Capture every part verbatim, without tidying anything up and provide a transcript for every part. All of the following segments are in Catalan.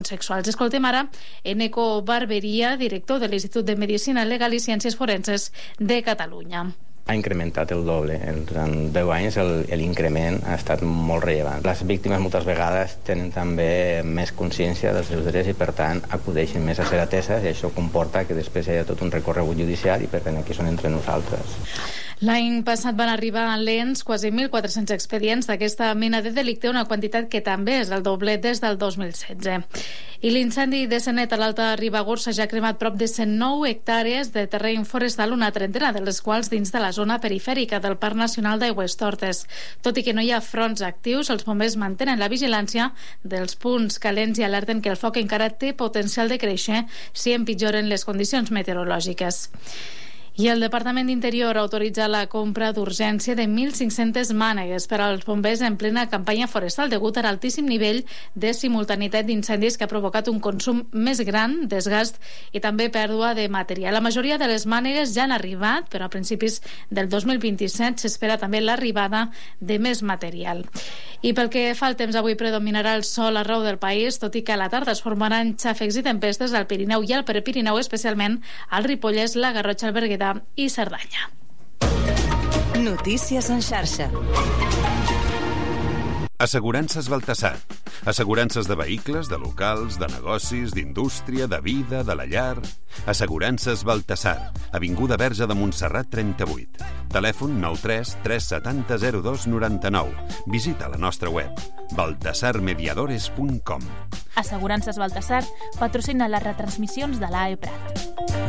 agressions sexuals. Escoltem ara Eneco Barberia, director de l'Institut de Medicina Legal i Ciències Forenses de Catalunya. Ha incrementat el doble. En deu anys l'increment ha estat molt rellevant. Les víctimes moltes vegades tenen també més consciència dels seus drets i, per tant, acudeixen més a ser ateses, i això comporta que després hi ha tot un recorregut judicial i, per tant, aquí són entre nosaltres. L'any passat van arribar a l'E N S quasi mil quatre-cents expedients d'aquesta mena de delicte, una quantitat que també és el doble des del dos mil setze. I l'incendi de Senet a l'Alta Ribagorça ja ha cremat prop de cent nou hectàrees de terreny forestal, una trentena de les quals dins de la zona perifèrica del Parc Nacional d'Aigüestortes. Tot i que no hi ha fronts actius, els bombers mantenen la vigilància dels punts calents i alerten que el foc encara té potencial de créixer si empitjoren les condicions meteorològiques. I el Departament d'Interior ha autoritzat la compra d'urgència de mil cinc-centes mànegues per als bombers en plena campanya forestal degut a l'altíssim nivell de simultaneïtat d'incendis que ha provocat un consum més gran, desgast i també pèrdua de material. La majoria de les mànegues ja han arribat, però a principis del dos mil vint-i-set s'espera també l'arribada de més material. I pel que fa al temps, avui predominarà el sol arreu del país, tot i que a la tarda es formaran xàfecs i tempestes al Pirineu i al Prepirineu, especialment al Ripollès, la Garrotxa, el Berguedà i Cerdanya. Notícies en xarxa. Assegurances Baltasar. Assegurances de vehicles, de locals, de negocis, d'indústria, de vida, de la llar. Assegurances Baltasar. Avinguda Verge de Montserrat trenta-vuit. Telèfon nou tres tres setanta zero dos noranta-nou. Visita la nostra web baltasar mediadores punt com. Assegurances Baltasar patrocina les retransmissions de l'A E Prat.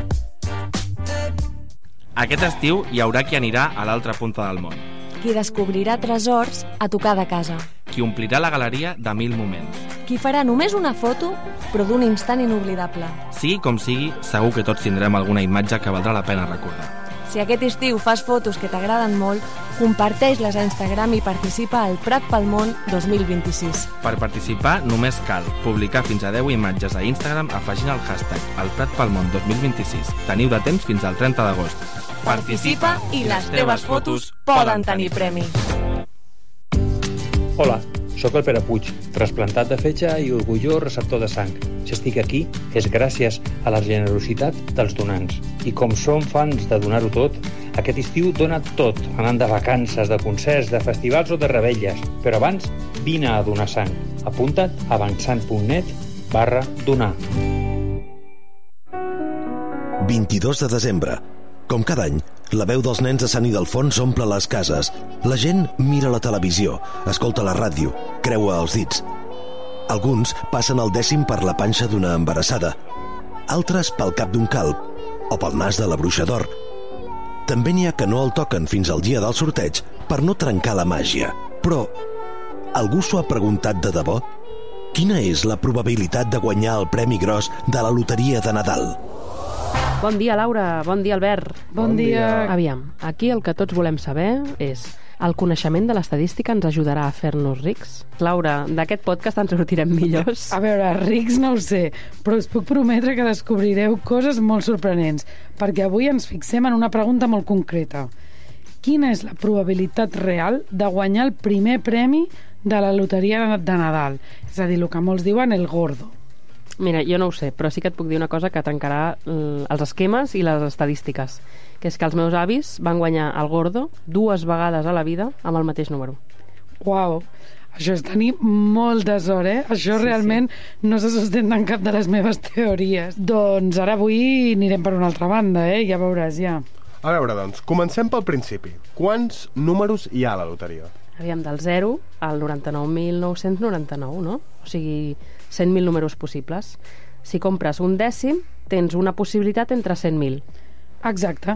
Aquest estiu hi haurà qui anirà a l'altra punta del món. Qui descobrirà tresors a tocar de casa. Qui omplirà la galeria de mil moments. Qui farà només una foto, però d'un instant inoblidable. Sigui com sigui, segur que tots tindrem alguna imatge que valdrà la pena recordar. Si aquest estiu fas fotos que t'agraden molt, comparteix-les a Instagram i participa al Prat pel Món dos mil vint-i-sis. Per participar només cal publicar fins a deu imatges a Instagram afegint el hashtag El Prat pel Món dos mil vint-i-sis. Teniu de temps fins al trenta d'agost. Participa i les teves fotos poden tenir premi. Hola, sóc el Pere Puig, trasplantat de fetge i orgullós receptor de sang. Si estic aquí és gràcies a la generositat dels donants. I com som fans de donar-ho tot, aquest estiu dona tot, anant de vacances, de concerts, de festivals o de revetlles. Però abans, vine a donar sang. Apunta't a avançant punt net barra donar. vint-i-dos de desembre. Com cada any, la veu dels nens de Sant Ildefons omple les cases. La gent mira la televisió, escolta la ràdio, creua els dits. Alguns passen el dècim per la panxa d'una embarassada, altres pel cap d'un calb o pel nas de la bruixa d'or. També n'hi ha que no el toquen fins al dia del sorteig per no trencar la màgia. Però, algú s'ho ha preguntat de debò? Quina és la probabilitat de guanyar el premi gros de la loteria de Nadal? Bon dia, Laura. Bon dia, Albert. Bon, bon dia. Aviam, aquí el que tots volem saber és: el coneixement de l'estadística ens ajudarà a fer-nos rics? Laura, d'aquest podcast en sortirem millors. A veure, rics no ho sé, però us puc prometre que descobrireu coses molt sorprenents, perquè avui ens fixem en una pregunta molt concreta. Quina és la probabilitat real de guanyar el primer premi de la loteria de Nadal? És a dir, el que molts diuen el gordo. Mira, jo no ho sé, però sí que et puc dir una cosa que trencarà els esquemes i les estadístiques, que és que els meus avis van guanyar el gordo dues vegades a la vida amb el mateix número. Uau, això és tenir molt de sort, eh? Això sí, realment sí. No se sustenta en cap de les meves teories. Doncs ara avui anirem per una altra banda, eh? Ja veuràs, ja. A veure, doncs, comencem pel principi. Quants números hi ha a la loteria? Aviam, del zero al noranta-nou mil nou-cents noranta-nou, no? O sigui, cent mil números possibles. Si compres un dècim, tens una possibilitat entre cent mil. Exacte.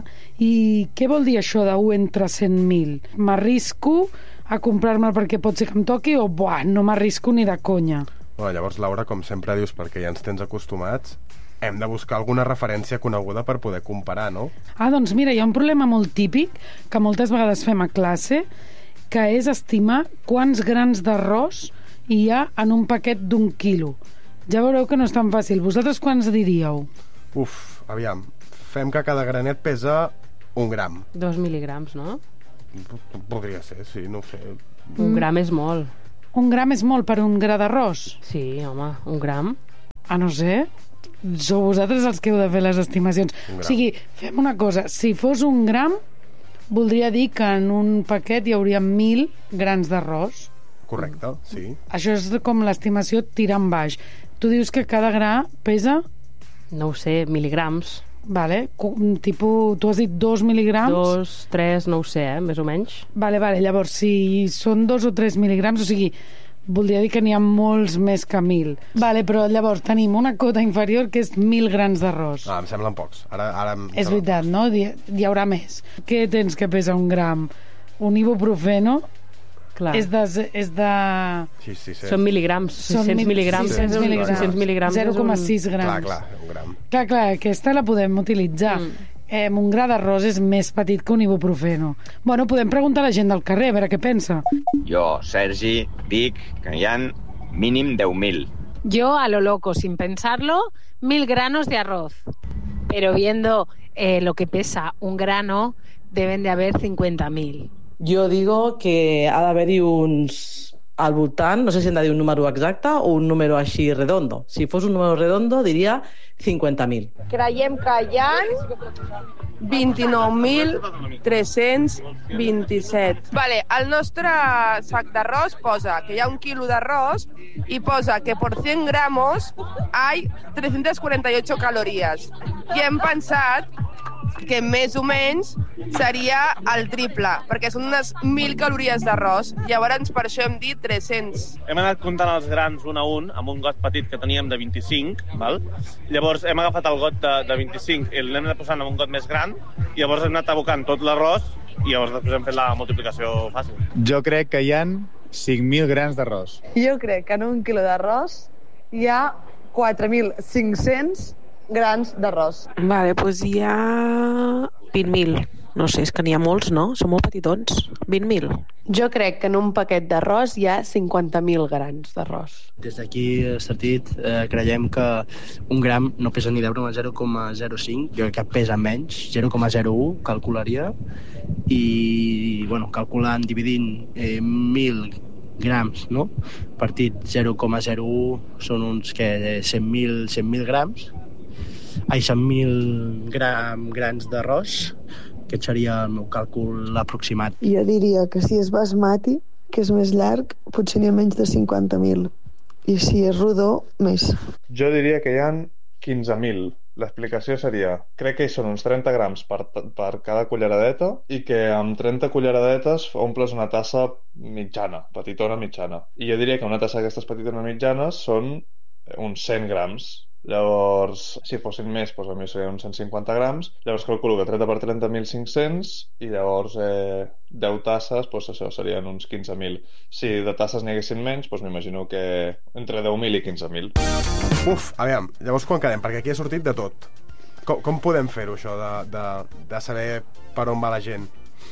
I què vol dir això d'un entre cent mil? M'arrisco a comprar-me'l perquè pot ser que em toqui o buah, no m'arrisco ni de conya? Bueno, llavors, Laura, com sempre dius, perquè ja ens tens acostumats, hem de buscar alguna referència coneguda per poder comparar, no? Ah, doncs mira, hi ha un problema molt típic que moltes vegades fem a classe, que és estimar quants grans d'arròs hi ha en un paquet d'un quilo. Ja veureu que no és tan fàcil. Vosaltres quants diríeu? Uf, aviam. Fem que cada granet pesa un gram. Dos mil·ligrams, no? Podria ser, sí, no ho sé. Un gram és molt. Un gram és molt per un gra d'arròs? Sí, home, un gram. a no ser, sou vosaltres els que heu de fer les estimacions. O sigui, fem una cosa, si fos un gram, voldria dir que en un paquet hi hauria mil grans d'arròs. Correcte, sí. Això és com l'estimació tirant baix. Tu dius que cada gra pesa? No ho sé, mil·ligrams. Vale, tipus, tu has dit dos mil·ligrams? Dos, tres, no ho sé, eh, més o menys. Vale, vale, llavors, si són dos o tres mil·ligrams, o sigui, voldria dir que n'hi ha molts més que mil. Vale, però llavors tenim una cota inferior que és mil grans d'arròs. Ah, em semblen pocs. Ara, ara em és veritat, no? Hi haurà més. Què tens que pesa un gram? Un ibuprofeno? Clar. És de... És de... Sí, sí, sí. Són mil·ligrams. sis cents mil·ligrams. sis cents mil·ligrams. zero coma sis grams. Clar, clar, un gram. Clar, clar, aquesta la podem utilitzar. Mm. Eh, un gra d'arròs és més petit que un ibuprofeno. Bueno, podem preguntar a la gent del carrer, a veure què pensa. Jo, Sergi, dic que hi ha mínim deu mil. Yo, a lo loco, sin pensarlo, mil granos de arroz. Pero viendo eh, lo que pesa un grano, deben de haber cincuenta mil. Jo digo que ha d'haver-hi uns al voltant, no sé si hem de dir un número exacte o un número així redondo. Si fos un número redondo, diria cinquanta mil. Creiem que hi ha vint-i-nou mil tres-cents vint-i-set. Vale, el nostre sac d'arròs posa que hi ha un quilo d'arròs i posa que por cien gramos hay trescientas cuarenta y ocho calorías. I hem pensat que més o menys seria el triple, perquè són unes mil calories d'arròs. Llavors, per això hem dit tres-cents. Hem anat comptant els grans un a un, amb un got petit que teníem de vint-i-cinc, val? Llavors hem agafat el got de, de vint-i-cinc i l'hem anat posant en un got més gran, i llavors hem anat abocant tot l'arròs, i llavors després hem fet la multiplicació fàcil. Jo crec que hi ha cinc mil grans d'arròs. Jo crec que en un quilo d'arròs hi ha quatre mil cinc-cents grans d'arròs. Vale, doncs hi ha vint mil. No sé, és que n'hi ha molts, no? Són molt petitons. vint mil. Jo crec que en un paquet d'arròs hi ha cinquanta mil grans d'arròs. Des d'aquí, Sartit, eh, creiem que un gram no pesa ni deu coma zero coma zero cinc, jo crec que pesa menys, zero coma zero u, calcularia, i, bueno, calculant, dividint eh, mil grams, no? Partit zero coma zero u són uns que cent mil grams, ai, cent mil gram, grans d'arròs, que seria el meu càlcul aproximat. Jo diria que si és basmati, que és més llarg, potser n'hi ha menys de cinquanta mil. I si és rodó, més. Jo diria que hi ha quinze mil. L'explicació seria, crec que hi són uns trenta grams per, per cada culleradeta i que amb trenta culleradetes omples una tassa mitjana, petitona mitjana. I jo diria que una tassa d'aquestes petitones mitjanes són uns cent grams. Llavors, si fossin més, doncs a mi serien uns cent cinquanta grams. Llavors calculo que trenta per trenta, mil cinc-cents, i llavors eh, deu tasses, doncs això serien uns quinze mil. Si de tasses n'hi haguessin menys, doncs m'imagino que entre deu mil i quinze mil. Uf, aviam, llavors quan quedem? Perquè aquí ha sortit de tot. Com, com podem fer-ho, això, de, de, de saber per on va la gent?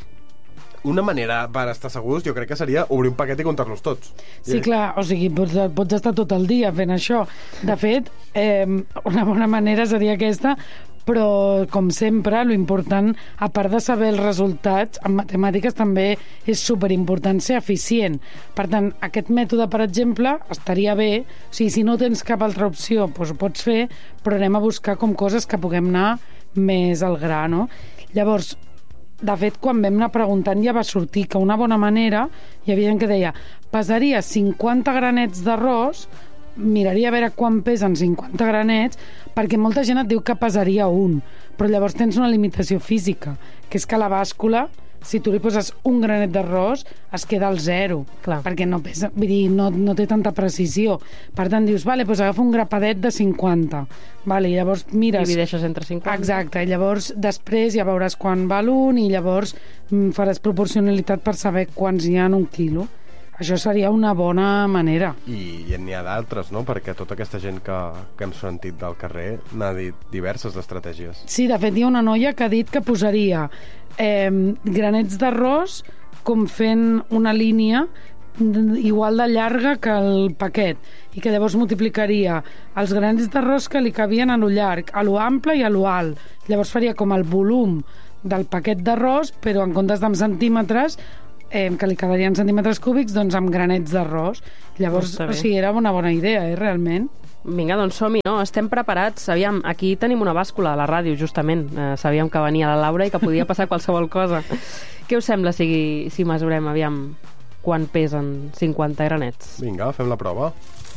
Una manera per estar segurs jo crec que seria obrir un paquet i comptar-los tots. Sí, clar, o sigui, pots, pots estar tot el dia fent això. De fet, eh, una bona manera seria aquesta, però, com sempre, lo important, a part de saber els resultats, en matemàtiques també és superimportant ser eficient. Per tant, aquest mètode, per exemple, estaria bé, o sigui, si no tens cap altra opció, doncs ho pots fer, però anem a buscar com coses que puguem anar més al gra, no? Llavors, de fet, quan vam anar preguntant ja va sortir que una bona manera, hi havia gent que deia, pesaria cinquanta granets d'arròs, miraria a veure quan pesen cinquanta granets, perquè molta gent et diu que pesaria un, però llavors tens una limitació física, que és que la bàscula, si tu li poses un granet d'arròs, es queda al zero. Clar. Perquè no pesa, vull dir, no, no té tanta precisió. Per tant, dius, vale, doncs agafa un grapadet de cinquanta. Vale, i llavors mires... Divideixes entre cinquanta. Exacte, i llavors després ja veuràs quan val un i llavors mm, faràs proporcionalitat per saber quants hi ha en un quilo. Això seria una bona manera. I, i n'hi ha d'altres, no? Perquè tota aquesta gent que, que hem sentit del carrer n'ha dit diverses d'estratègies. Sí, de fet hi ha una noia que ha dit que posaria eh, granets d'arròs com fent una línia igual de llarga que el paquet i que llavors multiplicaria els granets d'arròs que li cabien a lo llarg, a lo ample i a lo alt. Llavors faria com el volum del paquet d'arròs, però en comptes d'en centímetres Eh, que li quedarien centímetres cúbics, doncs amb granets d'arròs. Llavors, o sigui, era una bona idea, eh, realment. Vinga, doncs som-hi, no? Estem preparats. Aviam, aquí tenim una bàscula a la ràdio, justament. Eh, sabíem que venia la Laura i que podia passar qualsevol cosa. Què us sembla si, si mesurem, aviam, quan pesen cinquanta granets? Vinga, fem la prova.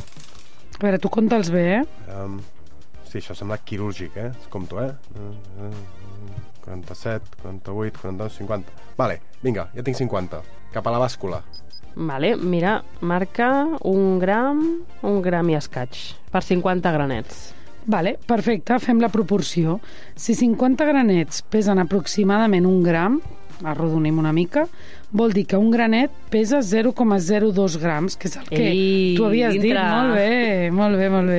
A veure, tu compta'ls bé, eh? Um, sí, això sembla quirúrgic, eh? Compto, eh? quaranta-set, quaranta-vuit, quaranta-nou, cinquanta... Vale, vinga, ja tinc cinquanta. Cap a la bàscula. Vale, mira, marca un gram, un gram i escaig, per cinquanta granets. Vale, perfecte, fem la proporció. Si cinquanta granets pesen aproximadament un gram, arrodonim una mica, vol dir que un granet pesa zero coma zero dos grams, que és el que Ei, tu havies dintre. dit. Molt bé, molt bé, molt bé.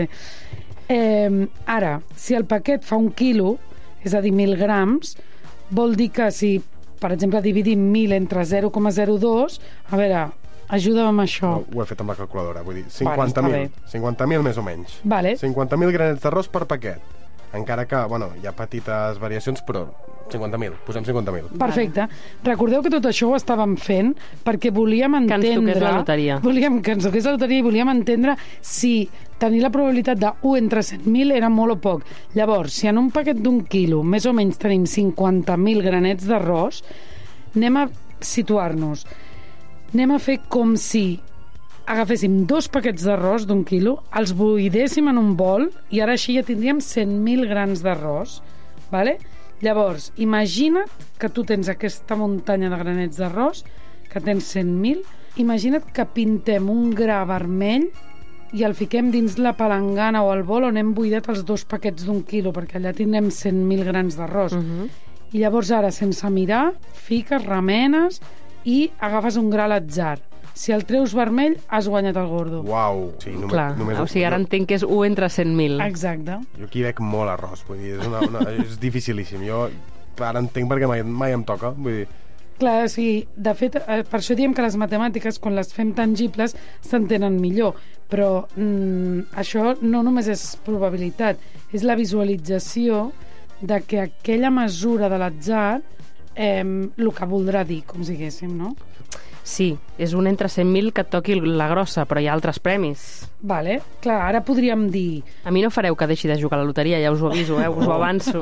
Eh, ara, si el paquet fa un quilo, és a dir, mil grams, vol dir que si, per exemple, dividim mil entre zero coma zero dos, a veure, ajuda'm amb això. No, ho he fet amb la calculadora, vull dir, cinquanta mil. cinquanta mil més o menys. Vale. cinquanta mil granets d'arròs per paquet. Encara que, bueno, hi ha petites variacions, però cinquanta mil, posem cinquanta mil. Perfecte. Recordeu que tot això ho estàvem fent perquè volíem entendre... Que ens toqués la loteria. Volíem que ens toqués la loteria i volíem entendre si tenir la probabilitat de u entre cent mil era molt o poc. Llavors, si en un paquet d'un quilo més o menys tenim cinquanta mil granets d'arròs, anem a situar-nos. Anem a fer com si agaféssim dos paquets d'arròs d'un quilo, els buidéssim en un bol i ara així ja tindríem cent mil grans d'arròs. Vale? Llavors, imagina't que tu tens aquesta muntanya de granets d'arròs, que tens cent mil, imagina't que pintem un gra vermell i el fiquem dins la palangana o el bol on hem buidat els dos paquets d'un quilo, perquè allà tindrem cent mil grans d'arròs. Uh-huh. I llavors ara, sense mirar, fiques, remenes i agafes un gra a l'atzar. Si el treus vermell, has guanyat el gordo. Uau! Sí, només, Clar, només... o sigui, ara entenc que és u entre cent mil. Exacte. Jo aquí veig molt arròs, vull dir, és, una, una, és dificilíssim. Jo ara entenc perquè mai, mai em toca, vull dir... Clar, o sigui, de fet, per això diem que les matemàtiques, quan les fem tangibles, s'entenen millor. Però mm, això no només és probabilitat, és la visualització de que aquella mesura de l'atzar eh, el que voldrà dir, com si diguéssim, no? Sí, és un entre cent mil que et toqui la grossa, però hi ha altres premis. Vale, clar, ara podríem dir... A mi no fareu que deixi de jugar a la loteria, ja us ho aviso, eh? Us ho avanço.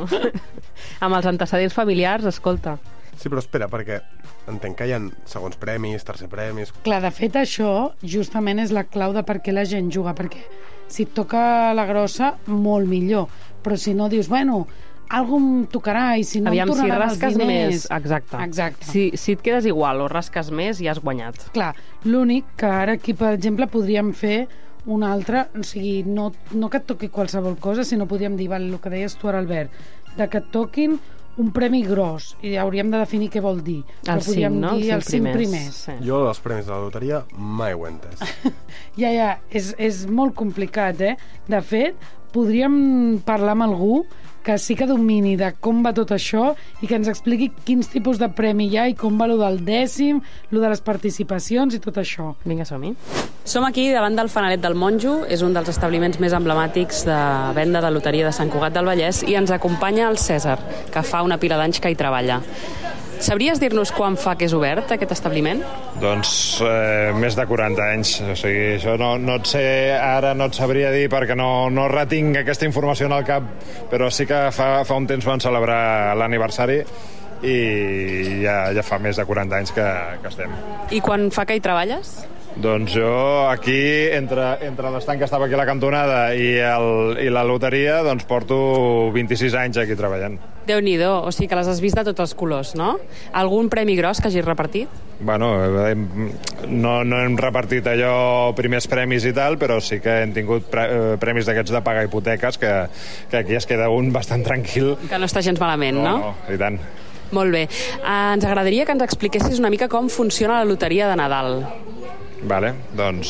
Amb els antecedents familiars, escolta. Sí, però espera, perquè entenc que hi ha segons premis, tercer premis... Clar, de fet, això justament és la clau de per què la gent juga, perquè si et toca la grossa, molt millor. Però si no, dius, bueno... algú em tocarà i si no Aviam, em tornaran si els diners... més, exacte. Exacte. Si, si et quedes igual o rasques més, ja has guanyat. Clar, l'únic que ara aquí, per exemple, podríem fer un altre, o sigui, no, no que et toqui qualsevol cosa, sinó podríem dir, val, el que deies tu ara, Albert, de que et toquin un premi gros, i hauríem de definir què vol dir. Els cinc, no? Dir els cinc primers. primers. Sí. Jo els premis de la loteria mai ho he entès. ja, ja, és, és molt complicat, eh? De fet, podríem parlar amb algú que sí que domini de com va tot això i que ens expliqui quins tipus de premi hi ha i com va lo del dècim, lo de les participacions i tot això. Vinga, som-hi. Som aquí davant del Fanalet del Monjo, és un dels establiments més emblemàtics de venda de loteria de Sant Cugat del Vallès, i ens acompanya el Cèsar, que fa una pila d'anys que hi treballa. Sabries dir-nos quan fa que és obert aquest establiment? Doncs eh, més de quaranta anys. O sigui, això no, no et sé, ara no et sabria dir perquè no, no retinc aquesta informació en el cap, però sí que fa, fa un temps van celebrar l'aniversari i ja, ja fa més de quaranta anys que, que estem. I quan fa que hi treballes? Doncs jo aquí, entre, entre l'estanc que estava aquí a la cantonada i, el, i la loteria, doncs porto vint-i-sis anys aquí treballant. Déu-n'hi-do, o sigui que les has vist de tots els colors, no? Algun premi gros que hagis repartit? Bueno, hem, no, no hem repartit allò primers premis i tal, però sí que hem tingut pre, premis d'aquests de pagar hipoteques, que, que aquí es queda un bastant tranquil. Que no està gens malament, no? No, no, i tant. Molt bé. Uh, ens agradaria que ens expliquessis una mica com funciona la loteria de Nadal. Vale, doncs...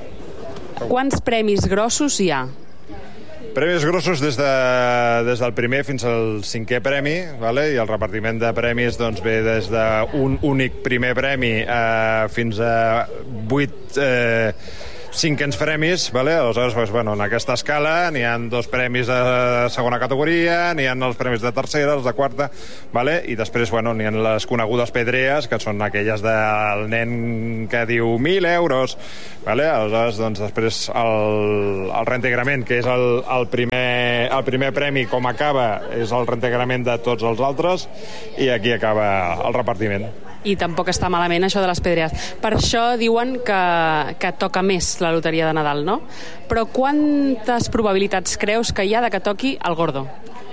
Quants premis grossos hi ha? Premis grossos des, de, des del primer fins al cinquè premi, vale? I el repartiment de premis doncs, ve des d'un únic primer premi eh, fins a vuit eh, cinquens premis, vale? Aleshores, pues, bueno, en aquesta escala n'hi ha dos premis de segona categoria, n'hi ha els premis de tercera, els de quarta, vale? I després, bueno, n'hi ha les conegudes pedrees, que són aquelles del nen que diu mil euros, vale? Aleshores, doncs, després el, el reintegrament, que és el, el, primer, el primer premi, com acaba, és el reintegrament de tots els altres, i aquí acaba el repartiment. I tampoc està malament això de les pedreres. Per això diuen que, que toca més la loteria de Nadal, no? Però quantes probabilitats creus que hi ha de que toqui el Gordo?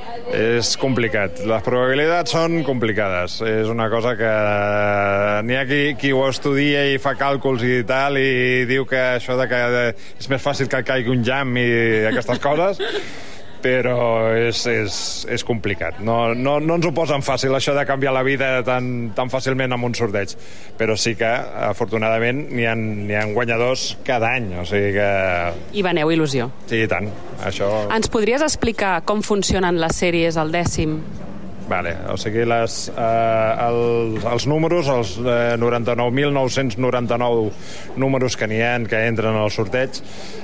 És complicat. Les probabilitats són complicades. És una cosa que n'hi ha qui, qui ho estudia i fa càlculs i tal, i diu que això de que és més fàcil que caigui un llamp i aquestes coses, però és, és, és complicat. No, no, no ens ho posen fàcil, això de canviar la vida tan, tan fàcilment amb un sorteig. Però sí que, afortunadament, n'hi ha, n'hi ha guanyadors cada any. O sigui que... I veneu il·lusió. Sí, i tant. Això... Ens podries explicar com funcionen les sèries al dècim? Vale, o sigui, les, eh, els, els números, els eh, noranta-nou mil nou-cents noranta-nou números que n'hi ha, que entren al sorteig,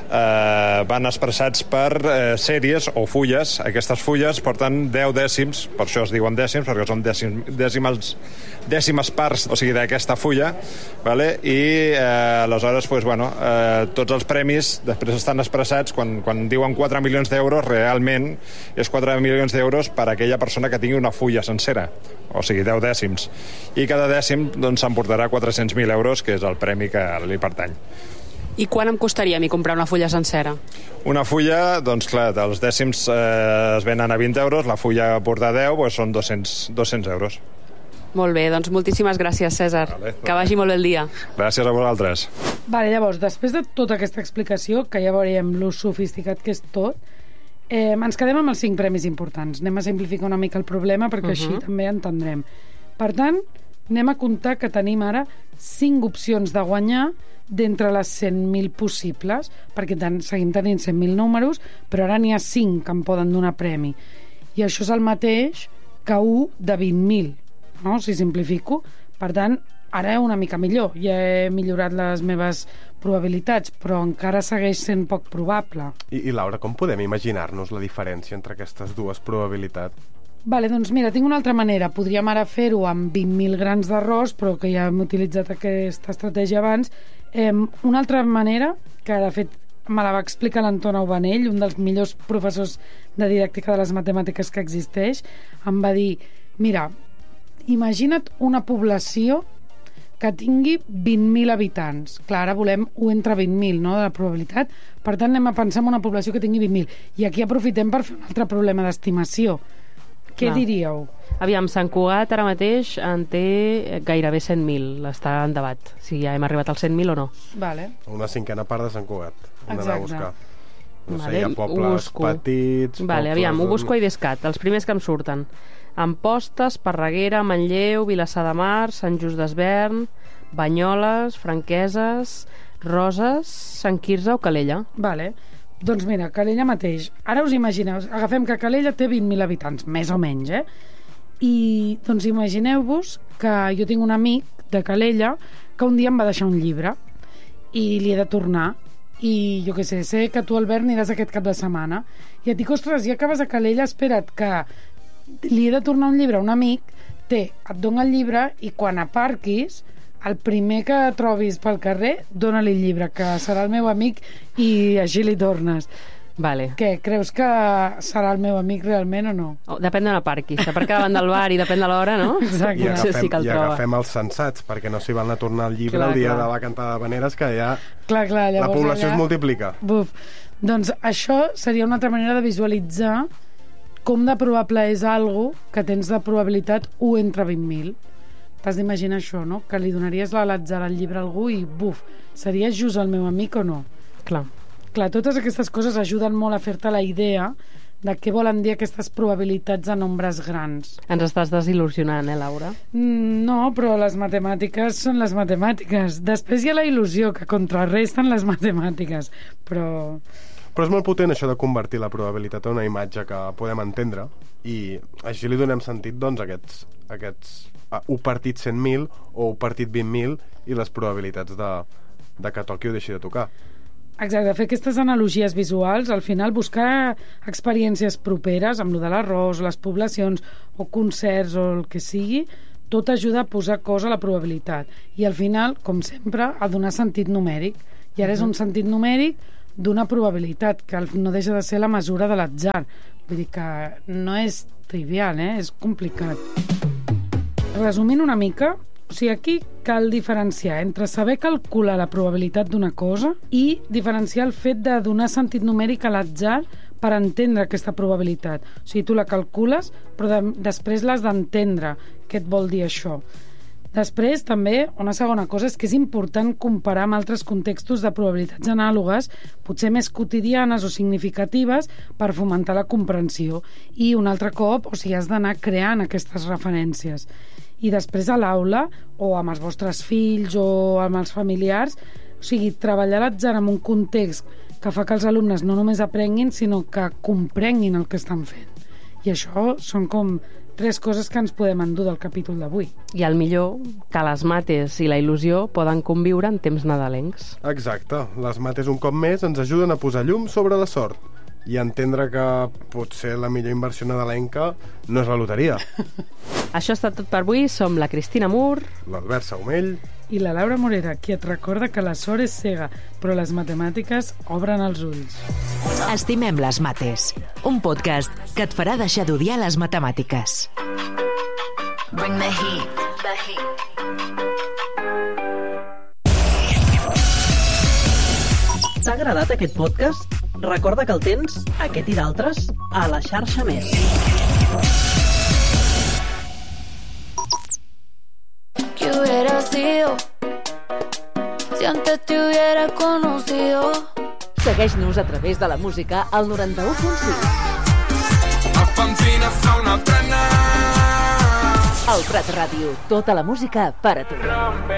eh, van expressats per eh, sèries o fulles. Aquestes fulles porten deu dècims, per això es diuen dècims, perquè són dècim, dècimes, dècimes parts, o sigui, d'aquesta fulla, vale? I eh, aleshores, pues, bueno, eh, tots els premis després estan expressats, quan, quan diuen quatre milions d'euros, realment és quatre milions d'euros per a aquella persona que tingui una fulla sencera, o sigui, deu dècims. I cada dècim doncs, s'emportarà quatre-cents mil euros, que és el premi que li pertany. I quan em costaria a mi comprar una fulla sencera? Una fulla, doncs clar, els dècims eh, es venen a vint euros, la fulla porta deu, doncs són dos-cents euros. Molt bé, doncs moltíssimes gràcies, Cèsar. Vale, que vagi molt bé el dia. Gràcies a vosaltres. Vale, llavors, després de tota aquesta explicació, que ja veurem lo sofisticat que és tot, eh, ens quedem amb els cinc premis importants. Anem a simplificar una mica el problema, perquè uh-huh. així també entendrem. Per tant, anem a comptar que tenim ara cinc opcions de guanyar d'entre les cent mil possibles, perquè ten, seguim tenint cent mil números, però ara n'hi ha cinc que em poden donar premi. I això és el mateix que un de vint mil, no? Si simplifico. Per tant, ara una mica millor. Ja he millorat les meves probabilitats, però encara segueix sent poc probable. I, i Laura, com podem imaginar-nos la diferència entre aquestes dues probabilitats? Vale, doncs mira, tinc una altra manera. Podríem ara fer-ho amb vint mil grans d'arròs, però que ja hem utilitzat aquesta estratègia abans. Eh, una altra manera, que de fet me la va explicar l'Anton Aubanell, un dels millors professors de didàctica de les matemàtiques que existeix, em va dir, mira, imagina't una població que tingui vint mil habitants. Clar, ara volem un entre vint mil, no?, de la probabilitat. Per tant, anem a pensar en una població que tingui vint mil. I aquí aprofitem per fer un altre problema d'estimació. Què Clar. diríeu? Aviam, Sant Cugat ara mateix en té gairebé cent mil. Està en debat, si ja hem arribat als cent mil o no. Vale. Una cinquena part de Sant Cugat. Hem d'anar a buscar. No Vale, sé, hi ha pobles busco. petits... Vale, pobles aviam, ho de- busco i descat. Els primers que em surten. Ampostes, Parreguera, Manlleu, Vilassar de Mar, Sant Just d'Esvern, Banyoles, Franqueses, Roses, Sant Quirze o Calella. Vale. Doncs mira, Calella mateix. Ara us imagineu, agafem que Calella té vint mil habitants, més o menys, eh? I doncs imagineu-vos que jo tinc un amic de Calella que un dia em va deixar un llibre i li he de tornar, i jo què sé, sé que tu, Albert, aniràs aquest cap de setmana i et dic, ostres, ja acabes a Calella, espera't que li he de tornar un llibre a un amic, té, et dona el llibre i quan aparquis el primer que trobis pel carrer, dona-li el llibre, que serà el meu amic, i així li tornes. Vale. Què, creus que serà el meu amic realment o no? Oh, depèn de la parqui. Si aparca davant del bar i depèn de l'hora, no? Exacte. I Potser agafem, sí que el i troba. agafem els sensats, perquè no s'hi van a tornar el llibre Clar, el dia clar. de la cantada de Veneres, que ja Clar, clar, la llavors població allà... es multiplica. Buf. Doncs això seria una altra manera de visualitzar com de probable és algo que tens de probabilitat un entre vint mil. T'has d'imaginar això, no? Que li donaries a l'atzar al llibre a algú i, buf, seria just el meu amic o no? Clar. Clar, totes aquestes coses ajuden molt a fer-te la idea de què volen dir aquestes probabilitats a nombres grans. Ens estàs desil·lusionant, eh, Laura? Mm, no, però les matemàtiques són les matemàtiques. Després hi ha la il·lusió que contrarresten les matemàtiques, però... Però és molt potent això de convertir la probabilitat en una imatge que podem entendre i així li donem sentit doncs, a aquests, a aquests a un partit cent mil o un partit vint mil i les probabilitats de, de que toqui o deixi de tocar. Exacte, fer aquestes analogies visuals, al final buscar experiències properes amb lo de l'arròs, les poblacions o concerts o el que sigui, tot ajuda a posar cosa a la probabilitat. I al final, com sempre, a donar sentit numèric. I ara és un sentit numèric d'una probabilitat, que no deixa de ser la mesura de l'atzar. Vull dir que no és trivial, eh? És complicat. Resumint una mica, o sigui, aquí cal diferenciar entre saber calcular la probabilitat d'una cosa i diferenciar el fet de donar sentit numèric a l'atzar per entendre aquesta probabilitat. O sigui, tu la calcules, però de, després l'has d'entendre què et vol dir això. Després, també, una segona cosa és que és important comparar amb altres contextos de probabilitats anàlogues, potser més quotidianes o significatives, per fomentar la comprensió. I un altre cop, o sigui, has d'anar creant aquestes referències. I després a l'aula, o amb els vostres fills o amb els familiars, o sigui, treballar l'atzar en un context que fa que els alumnes no només aprenguin, sinó que comprenguin el que estan fent. I això són com tres coses que ens podem endur del capítol d'avui. I el millor, que les mates i la il·lusió poden conviure en temps nadalencs. Exacte. Les mates un cop més ens ajuden a posar llum sobre la sort i entendre que potser la millor inversió nadalenca no és la loteria. Això ha estat tot per avui. Som la Cristina Mur, l'Albert Saumell i la Laura Morera, qui et recorda que la sort és cega, però les matemàtiques obren els ulls. Estimem les mates, un podcast que et farà deixar d'odiar les matemàtiques. Bring the heat, the heat. T'ha agradat aquest podcast? Recorda que el tens, aquest i d'altres, a la xarxa Més. ¿Qué hubiera sido si antes te hubiera conocido? Segueix-nos a través de la música al noranta-u punt sis. El Prat Ràdio, tota la música per a tu.